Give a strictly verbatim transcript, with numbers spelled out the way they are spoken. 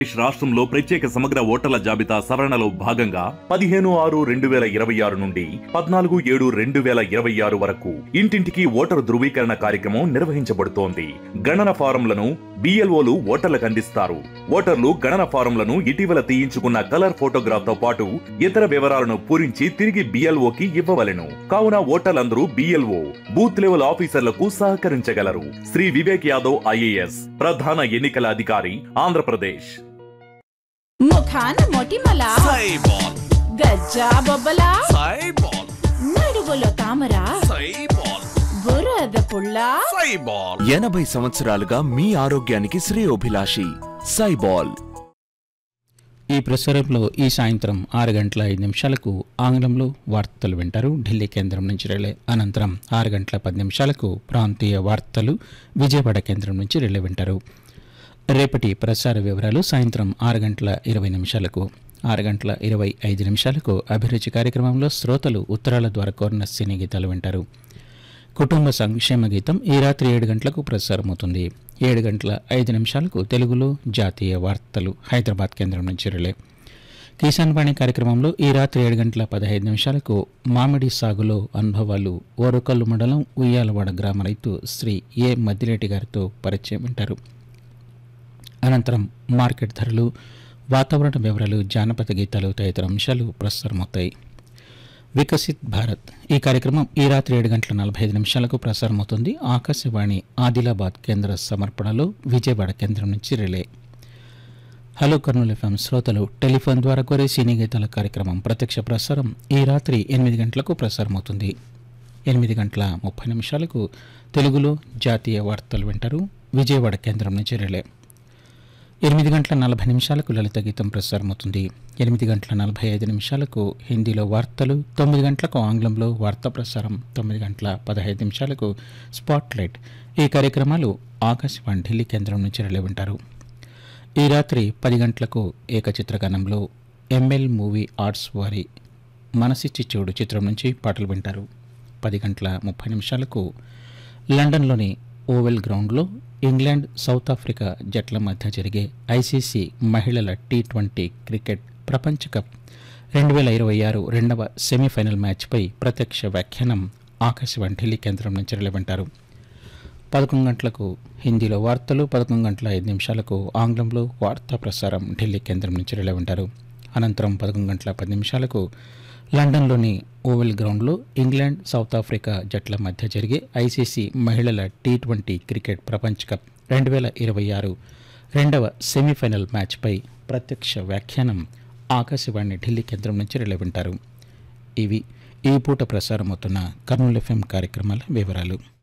రాష్ట్రంలో ప్రత్యేక సమగ్ర ఓటర్ల జాబితా సవరణలో భాగంగా పదిహేను ఆరు రెండు వేల ఇరవై ఆరు నుండి పద్నాలుగు ఏడు రెండు వేల ఇరవై ఆరు వరకు ఇంటింటికి ఓటరు ధృవీకరణ కార్యక్రమం నిర్వహించబడుతోంది. గణన ఫారంలను బిఎల్ఓలు ఓటర్లకు అందిస్తారు. ఓటర్లు గణన ఫారంలను ఇటీవల తీయించుకున్న కలర్ ఫోటోగ్రాఫ్ తో పాటు ఇతర వివరాలను పూరించి తిరిగి బిఎల్ఓకి ఇవ్వవలెను. కావున ఓటర్లందరూ బిఎల్ఓ బూత్ లెవెల్ ఆఫీసర్లకు సహకరించగలరు. శ్రీ వివేక్ యాదవ్ ఐఏఎస్ ప్రధాన ఎన్నికల అధికారి, ఆంధ్రప్రదేశ్. ముఖాన మొటిమల సైబాల్, గజ్జా బొబ్బల సైబాల్, నడువులో తామర సైబాల్, బురద పుల్ల సైబాల్. ఎనభై సంవత్సరాలుగా మీ ఆరోగ్యానికి శ్రేయోభిలాషి సైబాల్. ఈ ప్రసారంలో ఈ సాయంత్రం ఆరు గంటల ఐదు నిమిషాలకు ఆంగ్లంలో వార్తలు వింటారు ఢిల్లీ కేంద్రం నుంచి రిలే. అనంతరం ఆరు గంటల పది నిమిషాలకు ప్రాంతీయ వార్తలు విజయవాడ కేంద్రం నుంచి రిలే వింటారు. రేపటి ప్రసార వివరాలు సాయంత్రం ఆరు గంటల ఇరవై నిమిషాలకు ఆరు గంటల ఇరవై ఐదు నిమిషాలకు అభిరుచి కార్యక్రమంలో శ్రోతలు ఉత్తరాల ద్వారా కోరిన సినీ గీతాలు వింటారు. కుటుంబ సంక్షేమ గీతం ఈ రాత్రి ఏడు గంటలకు ప్రసారమవుతుంది. ఏడు గంటల ఐదు నిమిషాలకు తెలుగులో జాతీయ వార్తలు హైదరాబాద్ కేంద్రం నుంచి రిలే. కిసాన్ వాణి కార్యక్రమంలో ఈ రాత్రి ఏడు గంటల పదహైదు నిమిషాలకు మామిడి సాగులో అనుభవాలు ఓరుకల్లు మండలం ఉయ్యాలవాడ గ్రామ రైతు శ్రీ ఏ మద్దిరెడ్డి గారితో పరిచయం వింటారు. అనంతరం మార్కెట్ ధరలు, వాతావరణ వివరాలు, జానపద గీతాలు తదితర అంశాలు ప్రసారమవుతాయి. వికసిత్ భారత్ ఈ కార్యక్రమం ఈ రాత్రి ఏడు గంటల నలభై ఐదు నిమిషాలకు ప్రసారమవుతుంది. ఆకాశవాణి ఆదిలాబాద్ కేంద్ర సమర్పణలో విజయవాడ కేంద్రం నుంచి రిలే. హలో కర్నూలు ఎఫ్ఎం శ్రోతలు టెలిఫోన్ ద్వారా కోరే సినీ గీతాల కార్యక్రమం ప్రత్యక్ష ప్రసారం ఈ రాత్రి ఎనిమిది గంటలకు ప్రసారమవుతుంది. ఎనిమిది గంటల ముప్పై నిమిషాలకు తెలుగులో జాతీయ వార్తలు వింటారు విజయవాడ కేంద్రం నుంచి రిలే. ఎనిమిది గంటల నలభై నిమిషాలకు లలిత గీతం ప్రసారమవుతుంది. ఎనిమిది గంటల నలభై ఐదు నిమిషాలకు హిందీలో వార్తలు, తొమ్మిది గంటలకు ఆంగ్లంలో వార్తా ప్రసారం, తొమ్మిది గంటల పదహైదు నిమిషాలకు స్పాట్ లైట్ ఈ కార్యక్రమాలు ఆకాశవాణి ఢిల్లీ కేంద్రం నుంచి రిలే వింటారు. ఈ రాత్రి పది గంటలకు ఏకచిత్రగానంలో ఎంఎల్ మూవీ ఆర్ట్స్ వారి మనసిచ్చి చూడు చిత్రం నుంచి పాటలు వింటారు. పది గంటల ముప్పై నిమిషాలకు లండన్లోని ఓవెల్ గ్రౌండ్లో ఇంగ్లాండ్ సౌత్ ఆఫ్రికా జట్ల మధ్య జరిగే ఐసీసీ మహిళల టీ ట్వంటీ క్రికెట్ ప్రపంచ కప్ రెండు వేల ఇరవై ఆరు రెండవ సెమీఫైనల్ మ్యాచ్పై ప్రత్యక్ష వ్యాఖ్యానం ఆకాశవాణి ఢిల్లీ కేంద్రం నుంచి రిలవంటారు. పదకొండు గంటలకు హిందీలో వార్తలు, పదకొండు గంటల ఐదు నిమిషాలకు ఆంగ్లంలో వార్తా ప్రసారం ఢిల్లీ కేంద్రం నుంచి రిలవంటారు. అనంతరం పదకొండు గంటల పది నిమిషాలకు లండన్లోని ఓవెల్ గ్రౌండ్లో ఇంగ్లాండ్ సౌత్ ఆఫ్రికా జట్ల మధ్య జరిగే ఐసీసీ మహిళల టీ ట్వంటీ క్రికెట్ ప్రపంచ కప్ రెండు వేల ఇరవై ఆరు రెండవ సెమీఫైనల్ మ్యాచ్పై ప్రత్యక్ష వ్యాఖ్యానం ఆకాశవాణి ఢిల్లీ కేంద్రం నుంచి రిలే వింటారు. ఇవి ఈ పూట ప్రసారమవుతున్న కర్నూలు ఎఫ్ఎం కార్యక్రమాల వివరాలు.